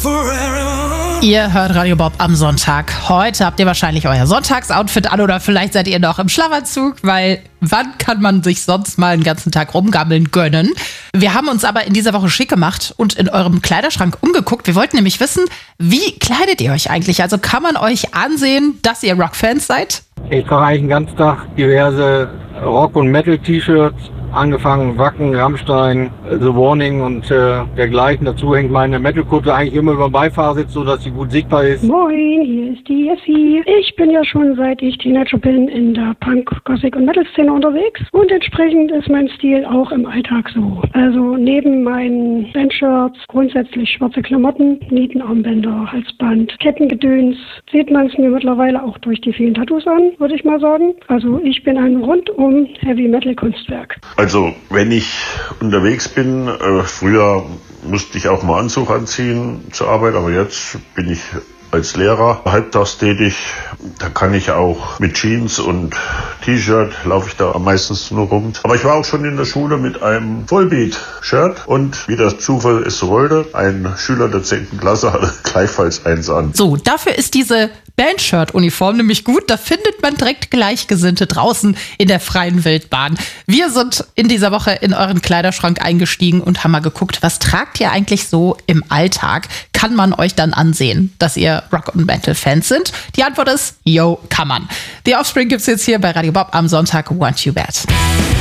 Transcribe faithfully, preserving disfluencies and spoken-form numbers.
Ihr hört Radio Bob am Sonntag. Heute habt ihr wahrscheinlich euer Sonntagsoutfit an oder vielleicht seid ihr noch im Schlafanzug, weil wann kann man sich sonst mal einen ganzen Tag rumgammeln gönnen? Wir haben uns aber in dieser Woche schick gemacht und in eurem Kleiderschrank umgeguckt. Wir wollten nämlich wissen, wie kleidet ihr euch eigentlich? Also kann man euch ansehen, dass ihr Rockfans seid? Ich trage eigentlich den ganzen Tag diverse Rock- und Metal-T-Shirts. Angefangen Wacken, Rammstein, The Warning und äh, dergleichen. Dazu hängt meine Metal-Kutte eigentlich immer über dem Beifahrersitz, sodass sie gut sichtbar ist. Moin, hier ist die Jessie. Ich bin ja schon seit ich Teenager bin in der Punk-, Gothic- und Metal-Szene unterwegs. Und entsprechend ist mein Stil auch im Alltag so. Also neben meinen Bandshirts grundsätzlich schwarze Klamotten, Nietenarmbänder, Halsband, Kettengedöns. Sieht man es mir mittlerweile auch durch die vielen Tattoos an, würde ich mal sagen. Also ich bin ein rundum Heavy-Metal-Kunstwerk. Also, wenn ich unterwegs bin, äh, früher musste ich auch mal Anzug anziehen zur Arbeit, aber jetzt bin ich als Lehrer halbtags tätig. Da kann ich auch mit Jeans und T-Shirt, laufe ich da meistens nur rum. Aber ich war auch schon in der Schule mit einem Vollbeat-Shirt und wie der Zufall es so wollte, ein Schüler der zehnten Klasse hatte gleichfalls eins an. So, dafür ist diese Bandshirt-Uniform nämlich gut. Da findet man direkt Gleichgesinnte draußen in der freien Wildbahn. Wir sind in dieser Woche in euren Kleiderschrank eingestiegen und haben mal geguckt, was tragt ihr eigentlich so im Alltag? Kann man euch dann ansehen, dass ihr Rock- und Metal-Fans sind? Die Antwort ist, yo, kann man. The Offspring gibt's jetzt hier bei Radio Bob am Sonntag. Want You Bad.